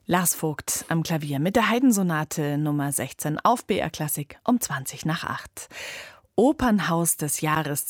Lars Vogt am Klavier mit der Haydn-Sonate Nummer 16 auf BR Klassik um 20:08. Opernhaus des Jahres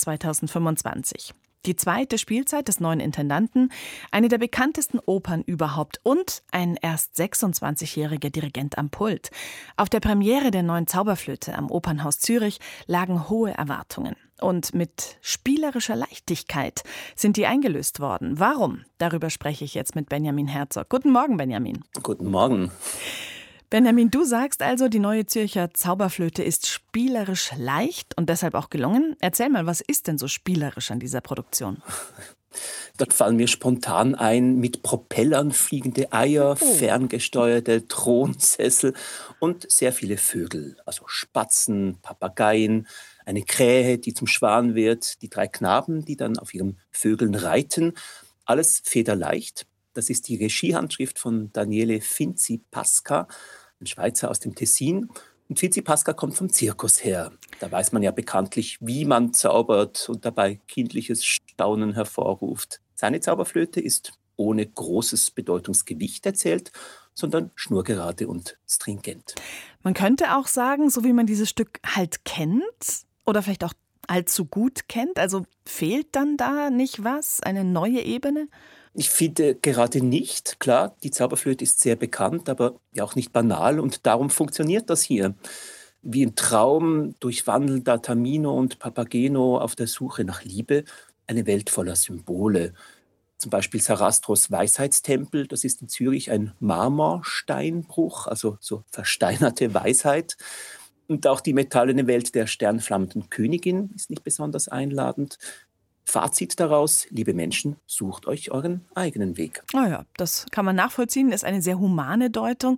2025. Die zweite Spielzeit des neuen Intendanten, eine der bekanntesten Opern überhaupt und ein erst 26-jähriger Dirigent am Pult. Auf der Premiere der neuen Zauberflöte am Opernhaus Zürich lagen hohe Erwartungen. Und mit spielerischer Leichtigkeit sind die eingelöst worden. Warum? Darüber spreche ich jetzt mit Benjamin Herzog. Guten Morgen, Benjamin. Guten Morgen. Benjamin, du sagst also, die neue Zürcher Zauberflöte ist spielerisch leicht und deshalb auch gelungen. Erzähl mal, was ist denn so spielerisch an dieser Produktion? Dort fallen mir spontan ein, mit Propellern fliegende Eier, ferngesteuerte Thronsessel und sehr viele Vögel. Also Spatzen, Papageien, eine Krähe, die zum Schwan wird, die 3 Knaben, die dann auf ihren Vögeln reiten. Alles federleicht. Das ist die Regiehandschrift von Daniele Finzi-Pasca, ein Schweizer aus dem Tessin. Und Finzi-Pasca kommt vom Zirkus her. Da weiß man ja bekanntlich, wie man zaubert und dabei kindliches Staunen hervorruft. Seine Zauberflöte ist ohne großes Bedeutungsgewicht erzählt, sondern schnurgerade und stringent. Man könnte auch sagen, so wie man dieses Stück halt kennt oder vielleicht auch allzu gut kennt, also fehlt dann da nicht was, eine neue Ebene? Ich finde gerade nicht. Klar, die Zauberflöte ist sehr bekannt, aber ja auch nicht banal und darum funktioniert das hier. Wie ein Traum durchwandeln da Tamino und Papageno auf der Suche nach Liebe eine Welt voller Symbole. Zum Beispiel Sarastros Weisheitstempel, das ist in Zürich ein Marmorsteinbruch, also so versteinerte Weisheit. Und auch die metallene Welt der sternflammenden Königin ist nicht besonders einladend. Fazit daraus, liebe Menschen, sucht euch euren eigenen Weg. Ah ja, das kann man nachvollziehen, ist eine sehr humane Deutung.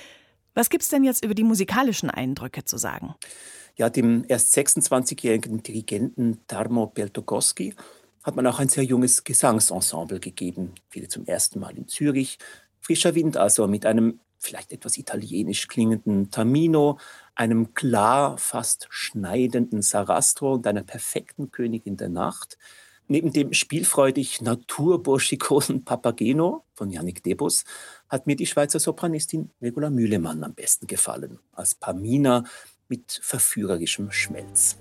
Was gibt's denn jetzt über die musikalischen Eindrücke zu sagen? Ja, dem erst 26-jährigen Dirigenten Tarmo Peltokoski hat man auch ein sehr junges Gesangsensemble gegeben. Viele zum ersten Mal in Zürich. Frischer Wind also mit einem vielleicht etwas italienisch klingenden Tamino, einem klar, fast schneidenden Sarastro und einer perfekten Königin der Nacht. Neben dem spielfreudig naturburschikosen Papageno von Yannick Debus hat mir die Schweizer Sopranistin Regula Mühlemann am besten gefallen. Als Pamina mit verführerischem Schmelz.